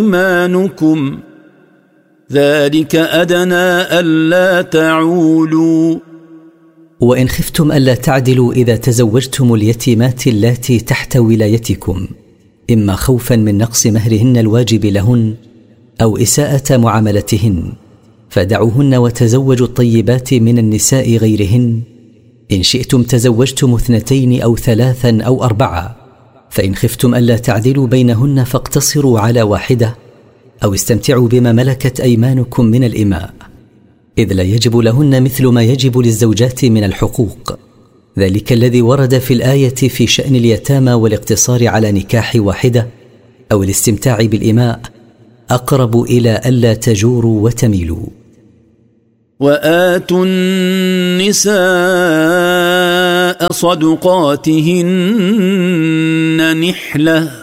أيمانكم ذلك أدنى ألا تعولوا. وإن خفتم ألا تعدلوا إذا تزوجتم اليتيمات اللاتي تحت ولايتكم، إما خوفا من نقص مهرهن الواجب لهن أو إساءة معاملتهن، فدعوهن وتزوجوا الطيبات من النساء غيرهن. إن شئتم تزوجتم 2 أو 3 أو 4، فإن خفتم ألا تعدلوا بينهن فاقتصروا على واحدة، أو استمتعوا بما ملكت أيمانكم من الإماء، إذ لا يجب لهن مثل ما يجب للزوجات من الحقوق، ذلك الذي ورد في الآية في شأن اليتامى والاقتصار على نكاح واحدة أو الاستمتاع بالإماء أقرب إلى ألا تجوروا وتميلوا. وآتوا النساء صدقاتهن نحلة